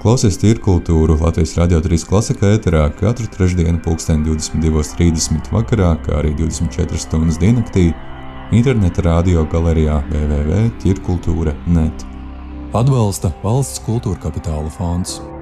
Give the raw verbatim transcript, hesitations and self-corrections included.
klausies Tirkultūru Latvijas Radio trīs klasika ēterā katru trešdienu pulksteni divdesmit divi trīsdesmit vakarā, kā arī divdesmit četras stundas diennaktī, interneta radio galerijā w w w punktu tirkultura punktu net. Atbalsta Valsts kultūra kapitāla fonds.